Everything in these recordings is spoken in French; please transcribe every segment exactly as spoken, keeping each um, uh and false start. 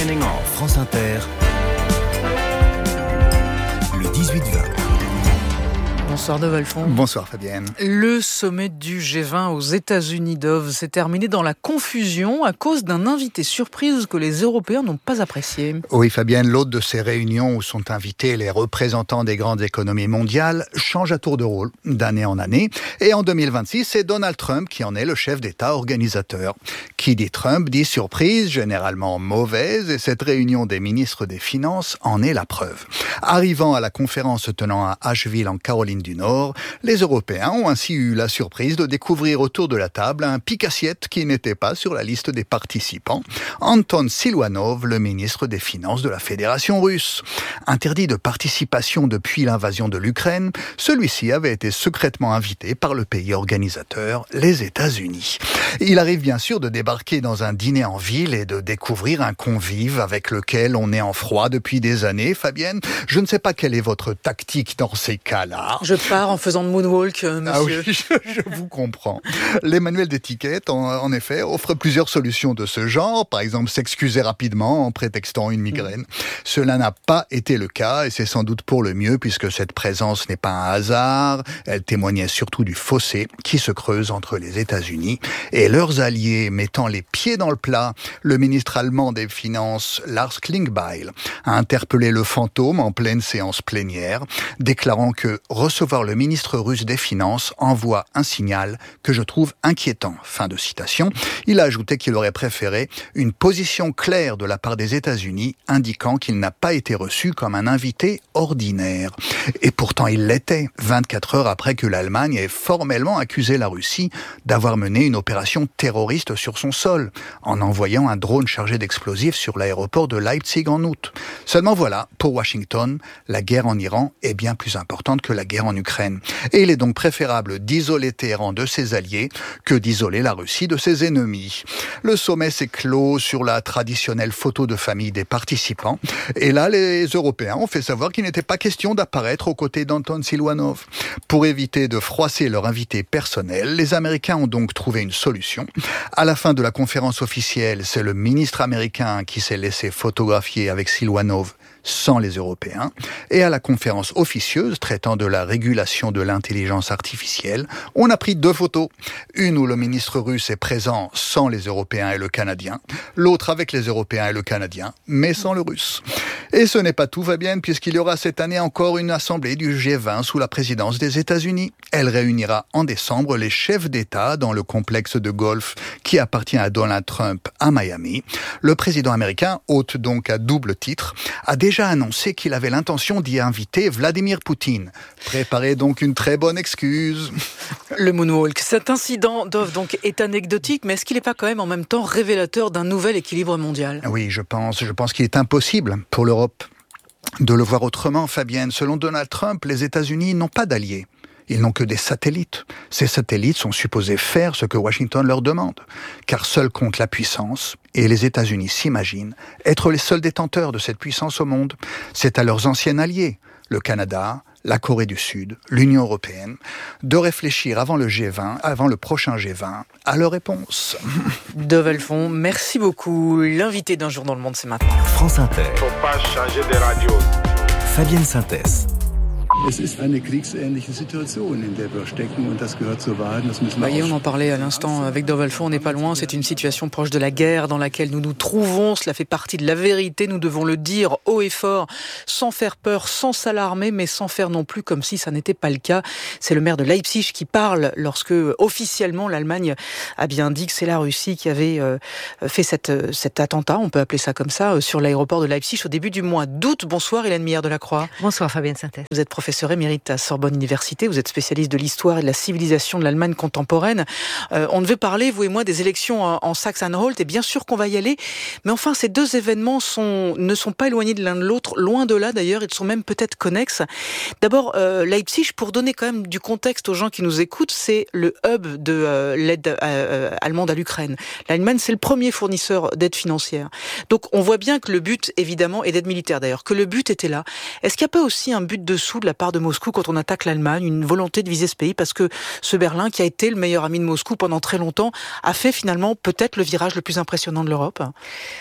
Morning en France Inter, le dix-huit vingt. Bonsoir Dov Alphon. Bonsoir Fabienne. Le sommet du G vingt aux États-Unis, Dov, s'est terminé dans la confusion à cause d'un invité surprise que les Européens n'ont pas apprécié. Oui Fabienne, l'hôte de ces réunions où sont invités les représentants des grandes économies mondiales change à tour de rôle d'année en année. Et en deux mille vingt-six, c'est Donald Trump qui en est le chef d'État organisateur. Qui dit Trump dit surprise, généralement mauvaise, et cette réunion des ministres des Finances en est la preuve. Arrivant à la conférence se tenant à Asheville en Caroline du Nord, les Européens ont ainsi eu la surprise de découvrir autour de la table un pique-assiette qui n'était pas sur la liste des participants, Anton Siluanov, le ministre des Finances de la Fédération russe. Interdit de participation depuis l'invasion de l'Ukraine, celui-ci avait été secrètement invité par le pays organisateur, les États-Unis. Il arrive bien sûr de débarquer dans un dîner en ville et de découvrir un convive avec lequel on est en froid depuis des années. Fabienne, je ne sais pas quelle est votre tactique dans ces cas-là. Je pars en faisant de moonwalk, euh, monsieur. Ah oui, je, je vous comprends. Les manuels d'étiquette, en, en effet, offrent plusieurs solutions de ce genre. Par exemple, s'excuser rapidement en prétextant une migraine. Mmh. Cela n'a pas été le cas et c'est sans doute pour le mieux puisque cette présence n'est pas un hasard. Elle témoignait surtout du fossé qui se creuse entre les États-Unis et leurs alliés. Mettant les pieds dans le plat, le ministre allemand des Finances, Lars Klingbeil, a interpellé le fantôme en pleine séance plénière, déclarant que recevoir le ministre russe des Finances envoie un signal que je trouve inquiétant. Fin de citation. Il a ajouté qu'il aurait préféré une position claire de la part des États-Unis, indiquant qu'il n'a pas été reçu comme un invité ordinaire. Et pourtant il l'était, vingt-quatre heures après que l'Allemagne ait formellement accusé la Russie d'avoir mené une opération terroriste sur son sol, en envoyant un drone chargé d'explosifs sur l'aéroport de Leipzig en août. Seulement voilà, pour Washington, la guerre en Iran est bien plus importante que la guerre en Ukraine. Et il est donc préférable d'isoler Téhéran de ses alliés que d'isoler la Russie de ses ennemis. Le sommet s'est clos sur la traditionnelle photo de famille des participants. Et là, les Européens ont fait savoir qu'il n'était pas question d'apparaître aux côtés d'Anton Siluanov. Pour éviter de froisser leur invité personnel, les Américains ont donc trouvé une solution. À la fin de la conférence officielle, c'est le ministre américain qui s'est laissé photographier avec Siluanov sans les Européens. Et à la conférence officieuse traitant de la régulation de l'intelligence artificielle, on a pris deux photos. Une où le ministre russe est présent sans les Européens et le Canadien, l'autre avec les Européens et le Canadien, mais sans le russe. Et ce n'est pas tout, Fabienne, puisqu'il y aura cette année encore une assemblée du G vingt sous la présidence des États-Unis. Elle réunira en décembre les chefs d'État dans le complexe de golf qui appartient à Donald Trump à Miami. Le président américain, hôte donc à double titre, a déjà annoncé qu'il avait l'intention d'y inviter Vladimir Poutine. Préparez donc une très bonne excuse. Le moonwalk. Cet incident, Dov, donc, est anecdotique, mais est-ce qu'il n'est pas quand même en même temps révélateur d'un nouvel équilibre mondial ? Oui, je pense. Je pense qu'il est impossible pour l'Europe de le voir autrement, Fabienne. Selon Donald Trump, les États-Unis n'ont pas d'alliés. Ils n'ont que des satellites. Ces satellites sont supposés faire ce que Washington leur demande. Car seul compte la puissance, et les États-Unis s'imaginent être les seuls détenteurs de cette puissance au monde. C'est à leurs anciens alliés, le Canada, la Corée du Sud, l'Union européenne, de réfléchir avant le G vingt, avant le prochain G vingt, à leur réponse. Dov Alphon, merci beaucoup. L'invité d'un jour dans le monde, c'est maintenant. France Inter. Faut pas changer de radio. Fabienne Synthèse. Es ist eine kriegsähnliche Situation, in der wir stecken, und das gehört zur Wahrheit. Das müssen wir Voyez, on en parlait à l'instant avec Dov Alphon, on n'est pas loin, c'est une situation proche de la guerre dans laquelle nous nous trouvons, cela fait partie de la vérité, nous devons le dire haut et fort, sans faire peur, sans s'alarmer, mais sans faire non plus comme si ça n'était pas le cas. C'est le maire de Leipzig qui parle lorsque, officiellement, l'Allemagne a bien dit que c'est la Russie qui avait euh, fait cette, cet attentat, on peut appeler ça comme ça, sur l'aéroport de Leipzig au début du mois d'août. Bonsoir Hélène Millard-Delacroix. Bonsoir Fabienne Synthèse. Vous êtes professeur émérite à Sorbonne Université, vous êtes spécialiste de l'histoire et de la civilisation de l'Allemagne contemporaine. Euh, on devait parler, vous et moi, des élections en, en Saxe-Anhalt, et bien sûr qu'on va y aller, mais enfin ces deux événements sont, ne sont pas éloignés de l'un de l'autre, loin de là d'ailleurs, ils sont même peut-être connexes. D'abord, euh, Leipzig, pour donner quand même du contexte aux gens qui nous écoutent, c'est le hub de euh, l'aide euh, allemande à l'Ukraine. L'Allemagne, c'est le premier fournisseur d'aide financière. Donc on voit bien que le but, évidemment, et d'aide militaire d'ailleurs, que le but était là. Est-ce qu'il n'y a pas aussi un but dessous de la part de Moscou quand on attaque l'Allemagne, une volonté de viser ce pays, parce que ce Berlin, qui a été le meilleur ami de Moscou pendant très longtemps, a fait finalement peut-être le virage le plus impressionnant de l'Europe?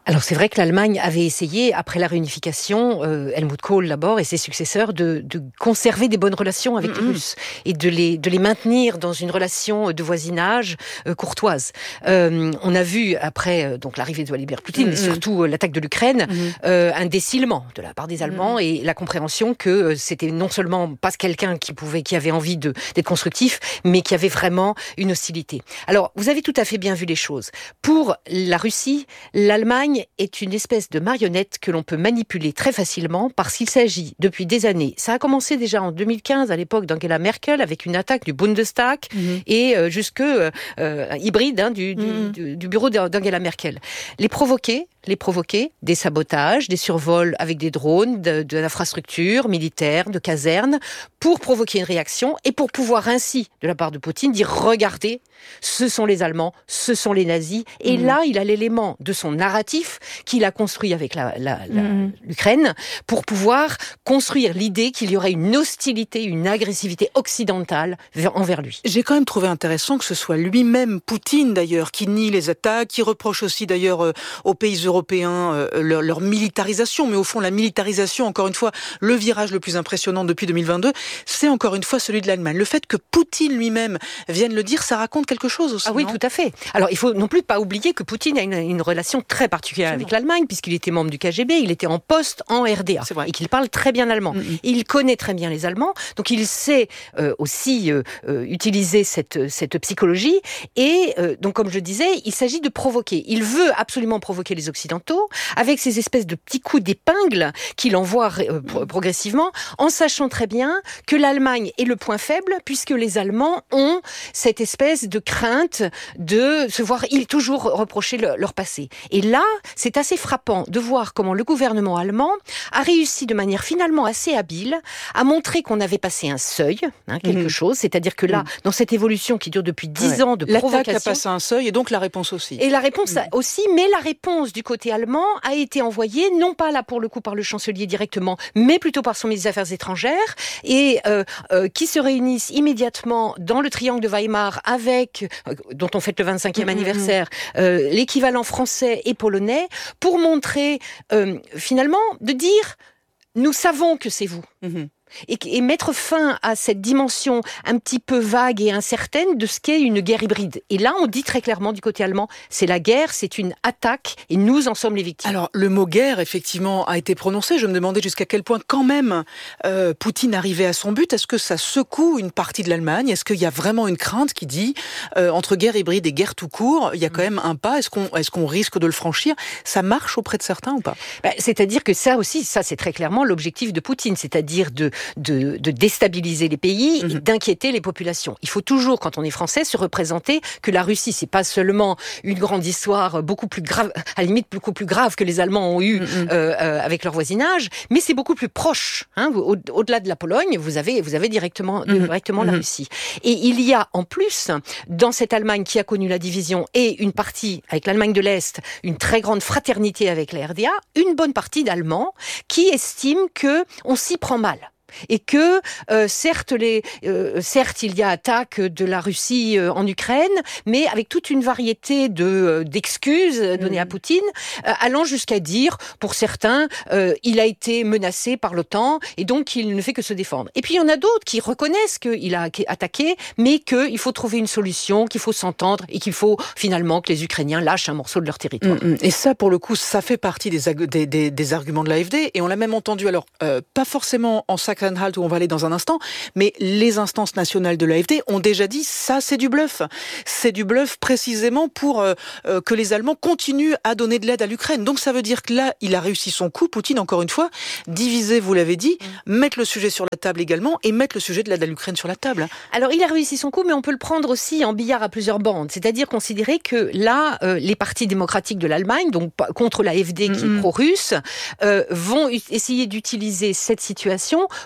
Alors c'est vrai que l'Allemagne avait essayé, après la réunification, euh, Helmut Kohl d'abord et ses successeurs, de, de conserver des bonnes relations avec mm-hmm. les Russes et de les, de les maintenir dans une relation de voisinage euh, courtoise. Euh, on a vu, après euh, donc l'arrivée de Vladimir Poutine, mm-hmm. et surtout euh, l'attaque de l'Ukraine, mm-hmm. euh, un décilement de la part des Allemands mm-hmm. et la compréhension que euh, c'était non seulement pas quelqu'un qui pouvait, qui avait envie de, d'être constructif, mais qui avait vraiment une hostilité. Alors, vous avez tout à fait bien vu les choses. Pour la Russie, l'Allemagne est une espèce de marionnette que l'on peut manipuler très facilement parce qu'il s'agit, depuis des années, ça a commencé déjà en deux mille quinze à l'époque d'Angela Merkel avec une attaque du Bundestag mmh. et euh, jusque euh, euh, hybride hein, du, mmh. du, du bureau d'Angela Merkel. Les provoquer, les provoquer, des sabotages, des survols avec des drones, de, de l'infrastructure militaire, de casernes, pour provoquer une réaction et pour pouvoir ainsi, de la part de Poutine, dire regardez, ce sont les Allemands, ce sont les nazis. Et mmh. là, il a l'élément de son narratif qu'il a construit avec la, la, la, mmh. l'Ukraine pour pouvoir construire l'idée qu'il y aurait une hostilité, une agressivité occidentale envers lui. J'ai quand même trouvé intéressant que ce soit lui-même, Poutine d'ailleurs, qui nie les attaques, qui reproche aussi d'ailleurs euh, aux pays européens euh, leur, leur militarisation, mais au fond la militarisation, encore une fois, le virage le plus impressionnant depuis deux mille vingt-deux, c'est encore une fois celui de l'Allemagne. Le fait que Poutine lui-même vienne le dire, ça raconte quelque chose aussi. Ah oui, non tout à fait. Alors il faut non plus pas oublier que Poutine a une, une relation très particulière avec l'Allemagne, puisqu'il était membre du K G B, il était en poste en R D A, et qu'il parle très bien allemand. Mm-hmm. Il connaît très bien les Allemands, donc il sait euh, aussi euh, euh, utiliser cette, cette psychologie, et euh, donc comme je disais, il s'agit de provoquer. Il veut absolument provoquer les Occidentaux, avec ces espèces de petits coups d'épingle qu'il envoie euh, pro- progressivement, en sachant très bien que l'Allemagne est le point faible, puisque les Allemands ont cette espèce de crainte de se voir il, toujours reprocher le, leur passé. Et là, c'est assez frappant de voir comment le gouvernement allemand a réussi de manière finalement assez habile à montrer qu'on avait passé un seuil, hein, quelque mmh. chose, c'est-à-dire que là, mmh. dans cette évolution qui dure depuis dix ouais. ans de L'attaque provocation... L'attaque a passé un seuil et donc la réponse aussi. Et la réponse mmh. aussi, mais la réponse du côté allemand a été envoyée, non pas là pour le coup par le chancelier directement, mais plutôt par son ministre des Affaires étrangères, et euh, euh, qui se réunissent immédiatement dans le triangle de Weimar avec, euh, dont on fête le vingt-cinquième mmh. anniversaire, euh, l'équivalent français et polonais, pour montrer, euh, finalement, de dire « nous savons que c'est vous mmh. ». Et, et mettre fin à cette dimension un petit peu vague et incertaine de ce qu'est une guerre hybride. Et là, on dit très clairement du côté allemand, c'est la guerre, c'est une attaque, et nous en sommes les victimes. Alors, le mot guerre, effectivement, a été prononcé. Je me demandais jusqu'à quel point, quand même, euh, Poutine arrivait à son but. Est-ce que ça secoue une partie de l'Allemagne ? Est-ce qu'il y a vraiment une crainte qui dit, euh, entre guerre hybride et guerre tout court, il y a quand même un pas, est-ce qu'on, est-ce qu'on risque de le franchir ? Ça marche auprès de certains ou pas ? Ben, c'est-à-dire que ça aussi, ça c'est très clairement l'objectif de Poutine, c'est-à-dire de De, de déstabiliser les pays, mmh. et d'inquiéter les populations. Il faut toujours, quand on est français, se représenter que la Russie, c'est pas seulement une grande histoire beaucoup plus grave, à la limite beaucoup plus grave que les Allemands ont eu mmh. euh, euh, avec leur voisinage, mais c'est beaucoup plus proche. Hein. Au, au-delà de la Pologne, vous avez, vous avez directement, mmh. directement mmh. la Russie. Et il y a en plus, dans cette Allemagne qui a connu la division et une partie avec l'Allemagne de l'Est, une très grande fraternité avec la R D A, une bonne partie d'Allemands qui estiment que on s'y prend mal. Et que euh, certes, les, euh, certes, il y a attaque de la Russie euh, en Ukraine, mais avec toute une variété de euh, d'excuses données mmh. à Poutine, euh, allant jusqu'à dire, pour certains, euh, il a été menacé par l'OTAN et donc il ne fait que se défendre. Et puis il y en a d'autres qui reconnaissent qu'il a attaqué, mais qu'il faut trouver une solution, qu'il faut s'entendre et qu'il faut finalement que les Ukrainiens lâchent un morceau de leur territoire. Mmh. Et ça, pour le coup, ça fait partie des, des, des, des arguments de l'A F D, et on l'a même entendu, alors euh, pas forcément en sac où on va aller dans un instant, mais les instances nationales de l'A F D ont déjà dit ça, c'est du bluff. C'est du bluff précisément pour euh, euh, que les Allemands continuent à donner de l'aide à l'Ukraine. Donc ça veut dire que là, il a réussi son coup, Poutine, encore une fois, diviser, vous l'avez dit, mmh. mettre le sujet sur la table également et mettre le sujet de l'aide à l'Ukraine sur la table. Alors il a réussi son coup, mais on peut le prendre aussi en billard à plusieurs bandes. C'est-à-dire considérer que là, euh, les partis démocratiques de l'Allemagne, donc contre l'A F D qui mmh. est pro-russe, euh, vont essayer d'utiliser cette situation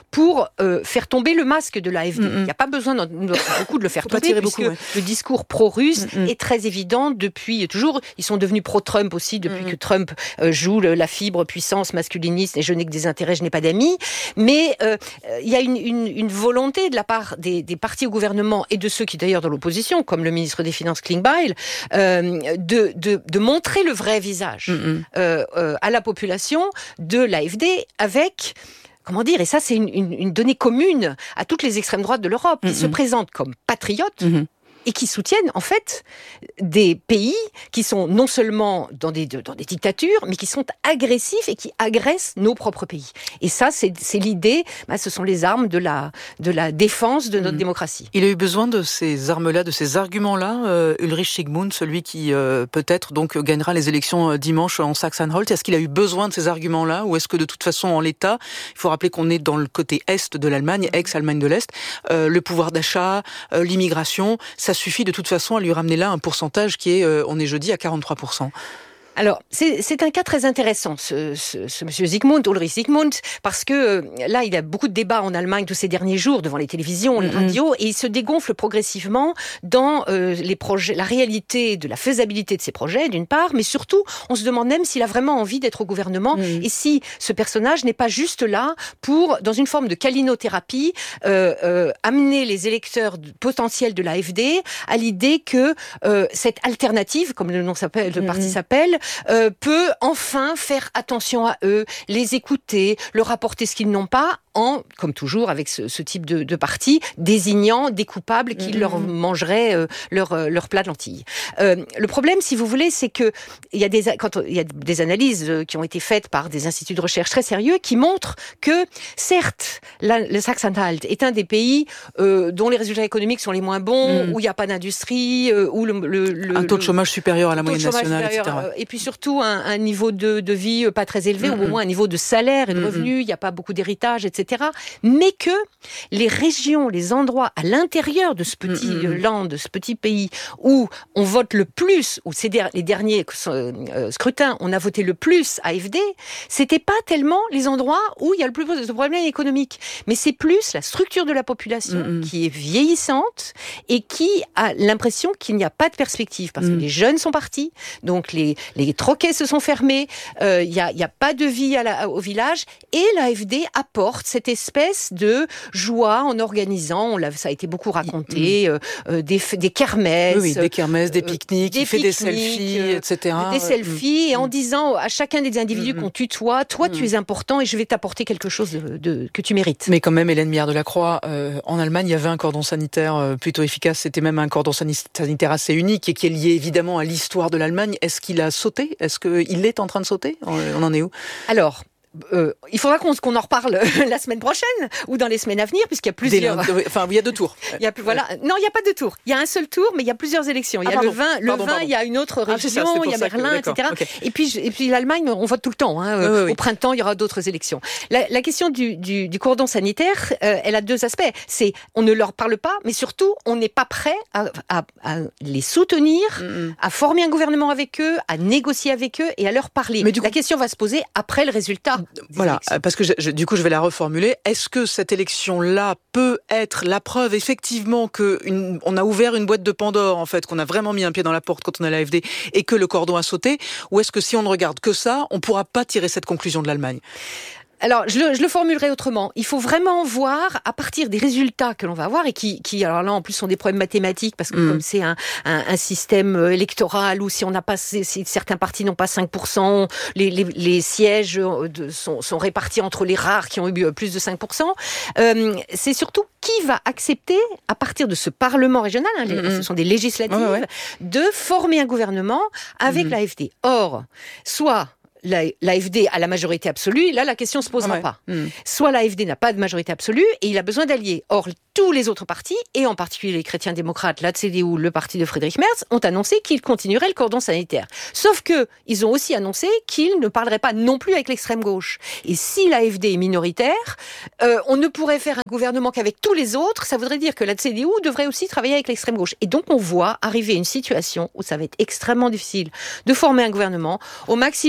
pour euh, faire tomber le masque de l'A F D. Mm-hmm. Il n'y a pas besoin de, de, beaucoup de le faire tomber, puisque beaucoup, ouais. le discours pro-russe mm-hmm. est très évident depuis toujours. Ils sont devenus pro-Trump aussi, depuis mm-hmm. que Trump euh, joue le, la fibre puissance masculiniste, et je n'ai que des intérêts, je n'ai pas d'amis. Mais il euh, y a une, une, une volonté de la part des, des partis au gouvernement, et de ceux qui d'ailleurs dans l'opposition, comme le ministre des Finances Klingbeil, euh, de, de, de montrer le vrai visage mm-hmm. euh, euh, à la population de l'A F D avec... Comment dire, et ça c'est une, une, une donnée commune à toutes les extrêmes droites de l'Europe, qui mm-hmm. se présentent comme patriotes, mm-hmm. et qui soutiennent en fait des pays qui sont non seulement dans des, dans des dictatures, mais qui sont agressifs et qui agressent nos propres pays. Et ça, c'est, c'est l'idée, bah, ce sont les armes de la, de la défense de notre mmh. démocratie. Il a eu besoin de ces armes-là, de ces arguments-là, euh, Ulrich Sigmund, celui qui euh, peut-être donc gagnera les élections euh, dimanche en Saxe-Anhalt. Est-ce qu'il a eu besoin de ces arguments-là, ou est-ce que de toute façon en l'état, il faut rappeler qu'on est dans le côté est de l'Allemagne, ex-Allemagne de l'Est, euh, le pouvoir d'achat, euh, l'immigration, ça suffit de toute façon à lui ramener là un pourcentage qui est, euh, on est jeudi, à quarante-trois pour cent. Alors, c'est, c'est un cas très intéressant, ce, ce, ce monsieur Sigmund, Ulrich Sigmund, parce que euh, là, il y a beaucoup de débats en Allemagne tous ces derniers jours devant les télévisions, les mm-hmm. radios, et il se dégonfle progressivement dans euh, les projets, la réalité de la faisabilité de ces projets, d'une part, mais surtout, on se demande même s'il a vraiment envie d'être au gouvernement, mm-hmm. et si ce personnage n'est pas juste là pour, dans une forme de calinothérapie, euh, euh, amener les électeurs potentiels de l'A F D à l'idée que euh, cette alternative, comme le nom s'appelle, le mm-hmm. parti s'appelle, Euh, peut enfin faire attention à eux, les écouter, leur apporter ce qu'ils n'ont pas, en, comme toujours avec ce, ce type de, de parti, désignant des coupables qui mmh. leur mangeraient euh, leur, euh, leur plat de lentilles. Euh, le problème, si vous voulez, c'est que il y a des, quand il y a des analyses qui ont été faites par des instituts de recherche très sérieux qui montrent que, certes, la, le Saxe-Anhalt est un des pays euh, dont les résultats économiques sont les moins bons, mmh. où il n'y a pas d'industrie, euh, où le, le, le un taux de chômage supérieur à la moyenne nationale, supérieur, et cetera. Euh, et puis surtout un, un niveau de, de vie pas très élevé, mmh. ou au moins un niveau de salaire et de mmh. revenus, il n'y a pas beaucoup d'héritage, et cetera. Mais que les régions, les endroits à l'intérieur de ce petit mmh. land, de ce petit pays, où on vote le plus, où ces der- les derniers euh, scrutins, on a voté le plus A F D, c'était pas tellement les endroits où il y a le plus de problèmes économiques, mais c'est plus la structure de la population mmh. qui est vieillissante et qui a l'impression qu'il n'y a pas de perspective, parce mmh. que les jeunes sont partis, donc les, les troquets se sont fermés, il euh, n'y a, y a pas de vie à la, au village, et l'A F D apporte cette espèce de joie en organisant, on l'a, ça a été beaucoup raconté, mmh. euh, des, des kermesses, oui, oui, des kermesses, des pique-niques, euh, il fait des selfies, euh, et cetera. Des selfies, mmh. et en disant à chacun des individus mmh. qu'on tutoie, toi mmh. tu es important et je vais t'apporter quelque chose de, de, que tu mérites. Mais quand même, Hélène Miard de la Croix, euh, en Allemagne, il y avait un cordon sanitaire euh, plutôt efficace, c'était même un cordon sanitaire assez unique et qui est lié évidemment à l'histoire de l'Allemagne. Est-ce qu'il a sauté ? Est-ce qu'il est en train de sauter ? On en est où ? Alors, Euh, il faudra qu'on, qu'on en reparle la semaine prochaine ou dans les semaines à venir, puisqu'il y a plusieurs. Des, enfin, il y a deux tours. Il y a voilà. Non, il n'y a pas de tour. Il y a un seul tour, mais il y a plusieurs élections. Il y a ah, pardon, le vin, le pardon, vin. Pardon. Il y a une autre région. Ah, ça, il y a Berlin, que... et cetera. Okay. Et puis, et puis l'Allemagne, on vote tout le temps. Hein. Oui, oui, oui. Au printemps, il y aura d'autres élections. La, la question du, du, du cordon sanitaire, euh, elle a deux aspects. C'est, on ne leur parle pas, mais surtout, on n'est pas prêt à, à, à les soutenir, mm-hmm. à former un gouvernement avec eux, à négocier avec eux et à leur parler. Mais du coup, la question va se poser après le résultat. Voilà. Parce que je, je, du coup, je vais la reformuler. Est-ce que cette élection-là peut être la preuve, effectivement, qu'on a ouvert une boîte de Pandore, en fait, qu'on a vraiment mis un pied dans la porte quand on a l'A F D et que le cordon a sauté? Ou est-ce que si on ne regarde que ça, on ne pourra pas tirer cette conclusion de l'Allemagne? Alors, je le, je le formulerai autrement. Il faut vraiment voir, à partir des résultats que l'on va avoir, et qui, qui alors là, en plus, sont des problèmes mathématiques, parce que mmh. comme c'est un, un, un système électoral où si on n'a pas, si certains partis n'ont pas cinq pour cent, les, les, les sièges de, sont, sont répartis entre les rares qui ont eu plus de cinq pour cent, euh, c'est surtout qui va accepter, à partir de ce Parlement régional, hein, les, mmh. ce sont des législatives, ouais, ouais. de former un gouvernement avec mmh. l'A F D. Or, soit l'A F D a la majorité absolue, là la question se posera ouais. pas. Mmh. Soit l'A F D n'a pas de majorité absolue et il a besoin d'alliés. Or, tous les autres partis, et en particulier les chrétiens démocrates, la C D U, le parti de Friedrich Merz, ont annoncé qu'ils continueraient le cordon sanitaire. Sauf que ils ont aussi annoncé qu'ils ne parleraient pas non plus avec l'extrême gauche. Et si l'A F D est minoritaire, euh, on ne pourrait faire un gouvernement qu'avec tous les autres. Ça voudrait dire que la C D U devrait aussi travailler avec l'extrême gauche. Et donc on voit arriver une situation où ça va être extrêmement difficile de former un gouvernement. Au maximum, ce sera un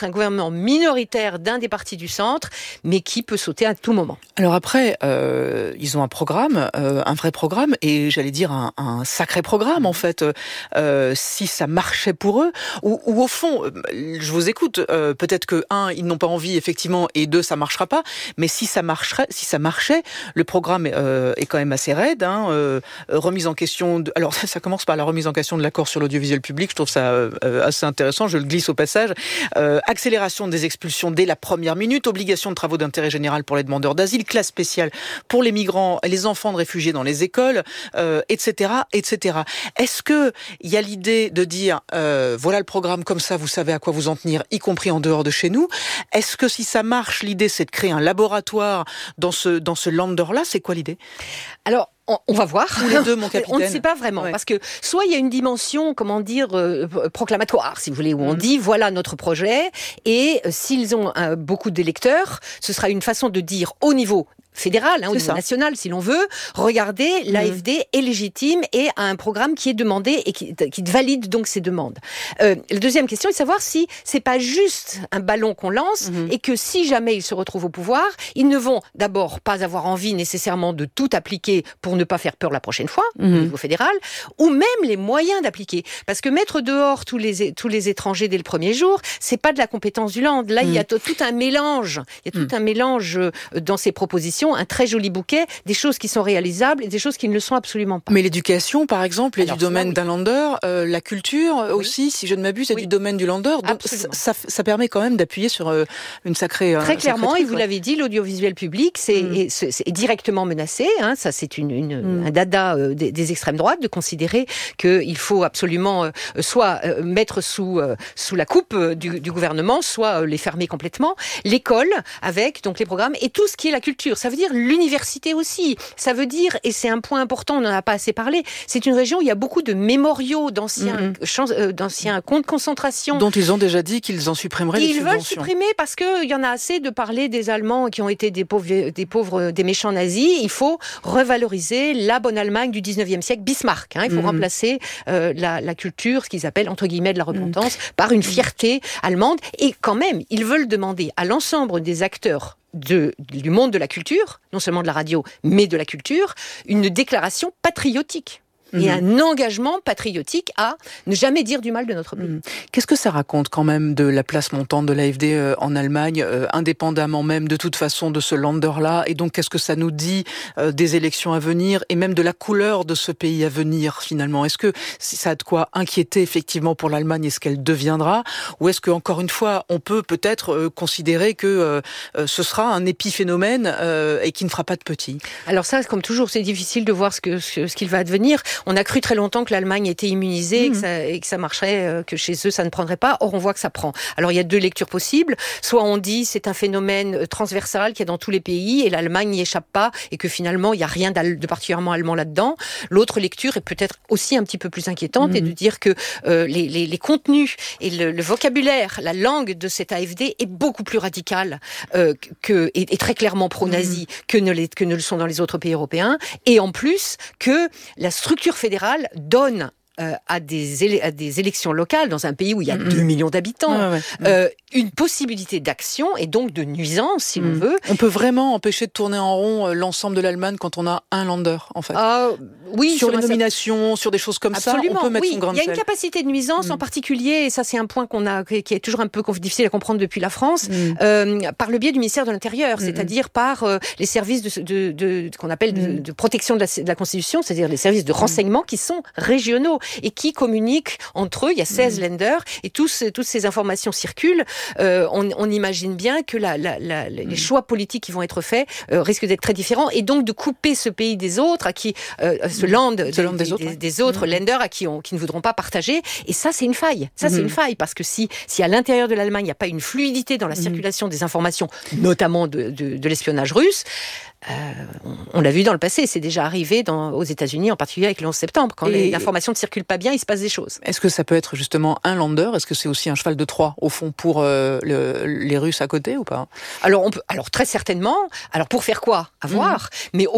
un gouvernement minoritaire d'un des partis du centre, mais qui peut sauter à tout moment. Alors après, euh, ils ont un programme, euh, un vrai programme, et j'allais dire un, un sacré programme en fait. Euh, si ça marchait pour eux, ou, ou au fond, je vous écoute. Euh, peut-être que un, ils n'ont pas envie effectivement, et deux, ça marchera pas. Mais si ça marcherait, si ça marchait, le programme euh, est quand même assez raide. Hein, euh, remise en question. De, alors ça commence par la remise en question de l'accord sur l'audiovisuel public. Je trouve ça euh, assez intéressant. Je le glisse au passage. Euh, accélération des expulsions dès la première minute, obligation de travaux d'intérêt général pour les demandeurs d'asile, classe spéciale pour les migrants et les enfants de réfugiés dans les écoles, euh, et cetera, et cetera. Est-ce que il y a l'idée de dire euh, voilà le programme comme ça, vous savez à quoi vous en tenir, y compris en dehors de chez nous? Est-ce que si ça marche, l'idée c'est de créer un laboratoire dans ce dans ce lander-là? C'est quoi l'idée? Alors. On va voir. Ou les deux, mon capitaine. On ne sait pas vraiment, ouais. Parce que soit il y a une dimension, comment dire, euh, proclamatoire, si vous voulez, où on mmh. dit voilà notre projet, et euh, s'ils ont euh, beaucoup d'électeurs, ce sera une façon de dire au niveau fédéral, hein, au niveau ça. national, si l'on veut, regardez, mmh. l'A F D est légitime et a un programme qui est demandé et qui, qui valide donc ses demandes. Euh, la deuxième question est de savoir si c'est pas juste un ballon qu'on lance mmh. et que si jamais ils se retrouvent au pouvoir, ils ne vont d'abord pas avoir envie nécessairement de tout appliquer pour ne pas faire peur la prochaine fois, mmh. au niveau fédéral, ou même les moyens d'appliquer. Parce que mettre dehors tous les, tous les étrangers dès le premier jour, c'est pas de la compétence du Land. Là, mmh. il y a tout un mélange. Il y a tout mmh. un mélange dans ces propositions, un très joli bouquet, des choses qui sont réalisables et des choses qui ne le sont absolument pas. Mais l'éducation, par exemple, est Alors, du domaine oui. d'un Lander, euh, la culture oui. aussi, si je ne m'abuse, est oui. du domaine du Lander. Donc ça, ça permet quand même d'appuyer sur euh, une sacrée... Très euh, clairement, truc, et vous ouais. l'avez dit, l'audiovisuel public c'est, mmh. est, c'est, est directement menacé. Hein, ça, c'est une, une, mmh. un dada euh, des, des extrêmes droites de considérer qu'il faut absolument euh, soit euh, mettre sous, euh, sous la coupe euh, du, du gouvernement, soit euh, les fermer complètement. L'école, avec donc les programmes, et tout ce qui est la culture. Ça veut dire l'université aussi. Ça veut dire, et c'est un point important, on n'en a pas assez parlé, c'est une région où il y a beaucoup de mémoriaux d'anciens, mmh. chans, euh, d'anciens camps de concentration. Dont ils ont déjà dit qu'ils en supprimeraient les subventions. Ils veulent supprimer parce qu'il y en a assez de parler des Allemands qui ont été des pauvres, des pauvres, des méchants nazis. Il faut revaloriser la bonne Allemagne du dix-neuvième siècle, Bismarck. Hein. Il faut mmh. remplacer euh, la, la culture, ce qu'ils appellent entre guillemets de la repentance, mmh. par une fierté allemande. Et quand même, ils veulent demander à l'ensemble des acteurs De, du monde de la culture, non seulement de la radio, mais de la culture, une déclaration patriotique. Et mmh. un engagement patriotique à ne jamais dire du mal de notre pays. Mmh. Qu'est-ce que ça raconte quand même de la place montante de l'A F D euh, en Allemagne, euh, indépendamment même de toute façon de ce Lander-là? Et donc qu'est-ce que ça nous dit euh, des élections à venir et même de la couleur de ce pays à venir finalement? Est-ce que ça a de quoi inquiéter effectivement pour l'Allemagne et ce qu'elle deviendra? Ou est-ce que encore une fois on peut peut-être euh, considérer que euh, ce sera un épiphénomène euh, et qui ne fera pas de petits? Alors ça, comme toujours, c'est difficile de voir ce, que, ce, ce qu'il va advenir. On a cru très longtemps que l'Allemagne était immunisée mmh. et, que ça, et que ça marcherait, que chez eux ça ne prendrait pas. Or on voit que ça prend. Alors il y a deux lectures possibles. Soit on dit c'est un phénomène transversal qu'il y a dans tous les pays et l'Allemagne n'y échappe pas et que finalement il n'y a rien de particulièrement allemand là-dedans. L'autre lecture est peut-être aussi un petit peu plus inquiétante mmh. et de dire que euh, les, les, les contenus et le, le vocabulaire, la langue de cette A F D est beaucoup plus radicale euh, que, et, et très clairement pro-nazi mmh. que, ne les, que ne le sont dans les autres pays européens. Et en plus que la structure fédérale donne euh, à, des éle- à des élections locales dans un pays où il y a mmh. deux millions d'habitants, ouais, ouais. Euh, une possibilité d'action et donc de nuisance, si mmh. l'on veut. On peut vraiment empêcher de tourner en rond l'ensemble de l'Allemagne quand on a un Lander, en fait. Euh, oui, sur les nominations, ça... sur des choses comme Absolument, ça, on peut mettre oui. une grande Il y a une selle. capacité de nuisance mmh. en particulier, et ça c'est un point qu'on a, qui est toujours un peu difficile à comprendre depuis la France, mmh. euh, par le biais du ministère de l'Intérieur, mmh. c'est-à-dire par euh, les services de, de, de, de qu'on appelle mmh. de, de protection de la, de la Constitution, c'est-à-dire les services de renseignement mmh. qui sont régionaux et qui communiquent entre eux. Il y a seize mmh. lenders et tous, toutes ces informations circulent. Euh, on, on imagine bien que la, la, la, les mmh. choix politiques qui vont être faits euh, risquent d'être très différents et donc de couper ce pays des autres, à qui euh, ce land, mmh. des, des, des autres, des, des autres mmh. lenders à qui, on, qui ne voudront pas partager. Et ça, c'est une faille. Ça, mmh. c'est une faille parce que si, si à l'intérieur de l'Allemagne, il n'y a pas une fluidité dans la mmh. circulation des informations, notamment de, de, de l'espionnage russe, Euh, on, on l'a vu dans le passé, c'est déjà arrivé dans, aux États-Unis, en particulier avec le onze septembre. Quand les, l'information ne circule pas bien, il se passe des choses. Est-ce que ça peut être justement un Lander? Est-ce que c'est aussi un cheval de Troie, au fond, pour euh, le, les Russes à côté ou pas? Alors, on peut, alors, très certainement. Alors, pour faire quoi? À voir. Mmh. Mais